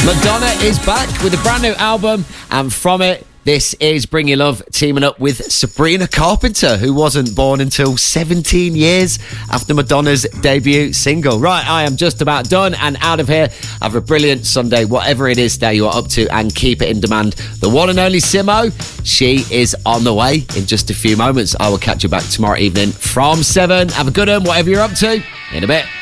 Madonna is back with a brand new album, and from it, this is Bring Your Love, teaming up with Sabrina Carpenter, who wasn't born until 17 years after Madonna's debut single. Right, I am just about done and out of here. Have a brilliant Sunday, whatever it is that you are up to, and keep it in demand. The one and only Simo, she is on the way in just a few moments. I will catch you back tomorrow evening from 7. Have a good one, whatever you're up to. In a bit.